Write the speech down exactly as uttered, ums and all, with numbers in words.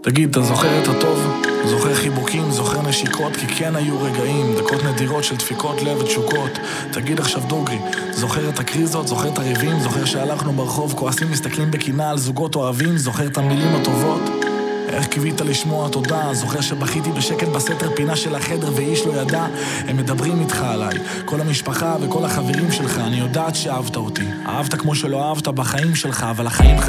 תגיד, אתה זוכר את הטוב? זוכר חיבוקים, זוכר נשיקות, כי כן היו רגעים, דקות נדירות של דפיקות לב ותשוקות. תגיד עכשיו דוגרי, זוכר את הקריזות, זוכר את הריבים, זוכר שהלכנו ברחוב, כועסים מסתכלים בקינה על זוגות אוהבים, זוכר את המילים הטובות? איך קיווית לשמוע תודה? זוכר שבכיתי בשקט בסתר פינה של החדר ואיש לא ידע? הם מדברים איתך עליי, כל המשפחה וכל החברים שלך. אני יודעת שאהבת אותי, אהבת כמו שלא אהבת בחיים שלך, אבל החיים